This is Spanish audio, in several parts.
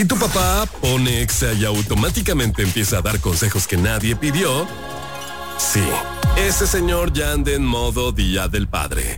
Si tu papá pone Exa y automáticamente empieza a dar consejos que nadie pidió, sí, ese señor ya anda en modo Día del Padre.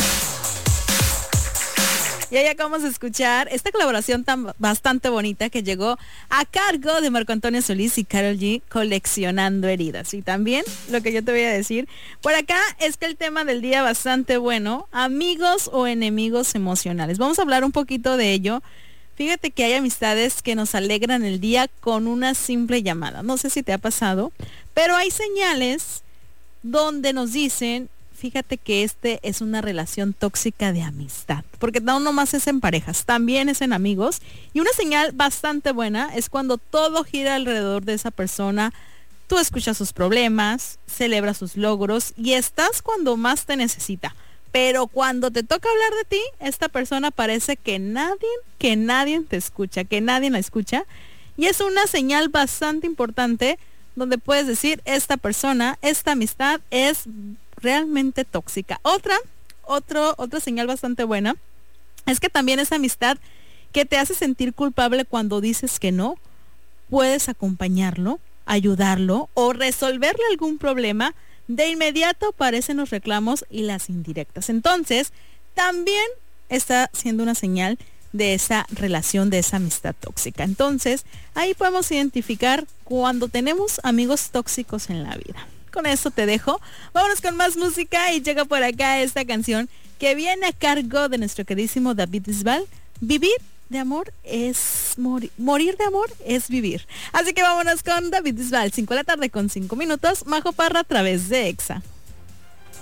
Y ahí acabamos de escuchar esta colaboración bastante bonita que llegó a cargo de Marco Antonio Solís y Karol G, Coleccionando Heridas. Y también lo que yo te voy a decir por acá es que el tema del día bastante bueno, amigos o enemigos emocionales. Vamos a hablar un poquito de ello. Fíjate que hay amistades que nos alegran el día con una simple llamada. No sé si te ha pasado, pero hay señales donde nos dicen, fíjate que este es una relación tóxica de amistad, porque no nomás es en parejas, también es en amigos. Y una señal bastante buena es cuando todo gira alrededor de esa persona. Tú escuchas sus problemas, celebras sus logros y estás cuando más te necesita. Pero cuando te toca hablar de ti, esta persona parece que nadie te escucha, que nadie la escucha. Y es una señal bastante importante donde puedes decir, esta persona, esta amistad es realmente tóxica. Otra señal bastante buena es que también esa amistad que te hace sentir culpable cuando dices que no, puedes acompañarlo, ayudarlo o resolverle algún problema. De inmediato aparecen los reclamos y las indirectas. Entonces, también está siendo una señal de esa relación, de esa amistad tóxica. Entonces, ahí podemos identificar cuando tenemos amigos tóxicos en la vida. Con eso te dejo. Vámonos con más música y llega por acá esta canción que viene a cargo de nuestro queridísimo David Bisbal. Vivir de amor es morir de amor es vivir. Así que vámonos con David Bisbal, 5 de la tarde con 5 minutos. Majo Parra a través de Exa.